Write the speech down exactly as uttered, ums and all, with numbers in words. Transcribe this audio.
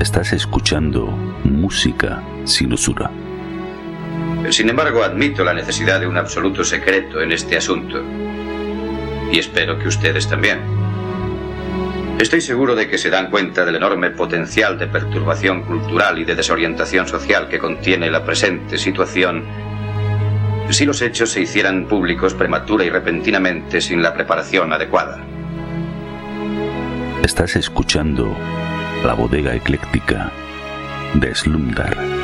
Estás escuchando música sin usura. Sin embargo, admito la necesidad de un absoluto secreto en este asunto. Y espero que ustedes también. Estoy seguro de que se dan cuenta del enorme potencial de perturbación cultural y de desorientación social que contiene la presente situación si los hechos se hicieran públicos prematura y repentinamente sin la preparación adecuada. Estás escuchando La Bodega Ecléctica de Slumdar.